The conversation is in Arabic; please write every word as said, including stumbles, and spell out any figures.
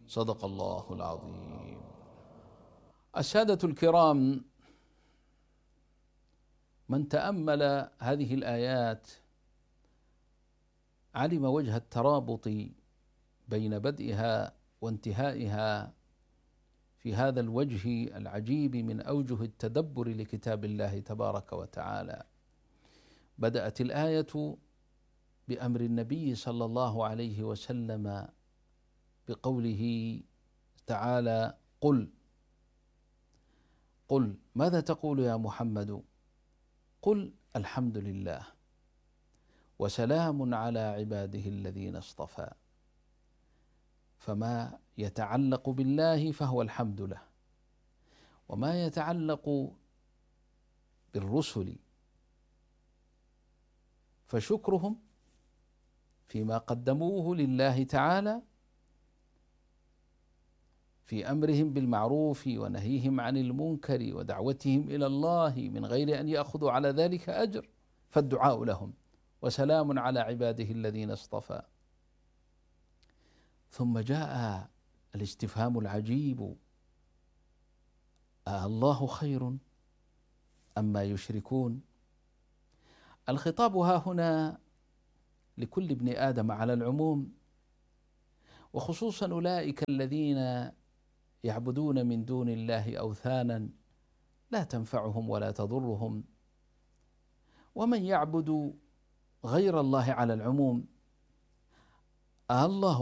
صدق الله العظيم. السادة الكرام، من تأمل هذه الآيات علم وجه الترابط بين بدئها وانتهائها في هذا الوجه العجيب من أوجه التدبر لكتاب الله تبارك وتعالى. بدأت الآية بأمر النبي صلى الله عليه وسلم بقوله تعالى: قل قل ماذا تقول يا محمد؟ قل الحمد لله وسلام على عباده الذين اصطفى. فما يتعلق بالله فهو الحمد له، وما يتعلق بالرسل فشكرهم فيما قدموه لله تعالى في أمرهم بالمعروف ونهيهم عن المنكر ودعوتهم إلى الله من غير أن يأخذوا على ذلك أجر، فالدعاء لهم، وسلام على عباده الذين اصطفى. ثم جاء الاستفهام العجيب: أالله خير أما يشركون؟ الخطاب ها هنا لكل ابن آدم على العموم، وخصوصا أولئك الذين يعبدون من دون الله أوثانا لا تنفعهم ولا تضرهم، ومن يعبد غير الله على العموم. الله